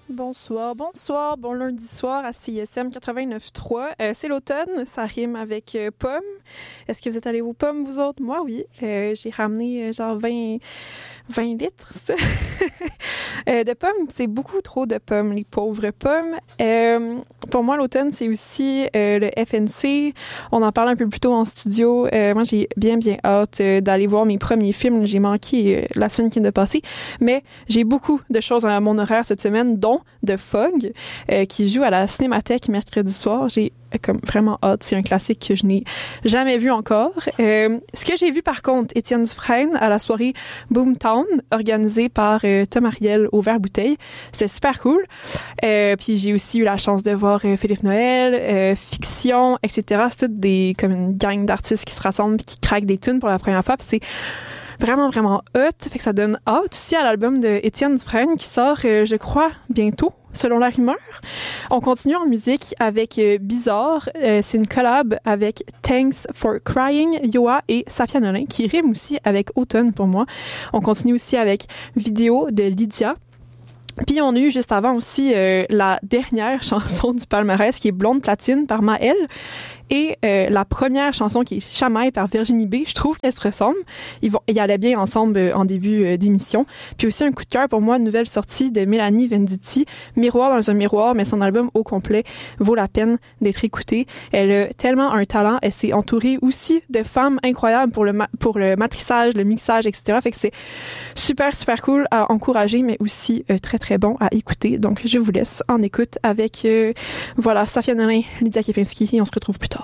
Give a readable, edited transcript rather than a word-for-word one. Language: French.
Bonsoir, bon lundi soir à CISM 89.3. C'est l'automne, ça rime avec pommes. Est-ce que vous êtes allés aux pommes, vous autres? Moi, oui. J'ai ramené genre 20 litres de pommes. C'est beaucoup trop de pommes, les pauvres pommes. Pour moi, l'automne, c'est aussi le FNC. On en parle un peu plus tôt en studio. Moi, j'ai bien hâte d'aller voir mes premiers films. J'ai manqué la semaine qui vient de passer. Mais j'ai beaucoup de choses à mon horaire cette semaine, dont The Fog, qui joue à la Cinémathèque mercredi soir. J'ai comme vraiment hâte. C'est un classique que je n'ai jamais vu encore. Ce que j'ai vu par contre, Étienne Dufresne à la soirée Boomtown, organisée par Tom Ariel au Vert-Bouteille. C'était super cool. Puis j'ai aussi eu la chance de voir Philippe Noël, Fiction, etc. C'est toutes comme une gang d'artistes qui se rassemblent et qui craquent des tunes pour la première fois. Puis c'est vraiment hot. Fait que ça donne hâte aussi à l'album de Étienne Dufresne qui sort, je crois, bientôt, selon la rumeur. On continue en musique avec Bizarre. C'est une collab avec Thanks for Crying, Yoa et Safia Nolin, qui rime aussi avec Automne pour moi. On continue aussi avec Vidéo de Lydia. Puis on a eu juste avant aussi la dernière chanson du palmarès qui est Blonde Platine par Maëlle. Et la première chanson qui est Chamaille par Virginie B, je trouve qu'elles se ressemblent. Ils allaient bien ensemble en début d'émission. Puis aussi un coup de cœur pour moi, une nouvelle sortie de Mélanie Venditti, Miroir dans un miroir, mais son album au complet vaut la peine d'être écouté. Elle a tellement un talent. Elle s'est entourée aussi de femmes incroyables pour le matrissage, le mixage, etc. Fait que c'est super cool à encourager, mais aussi très bon à écouter. Donc je vous laisse en écoute avec Safia Nolin, Lydia Kepinski et on se retrouve plus tard.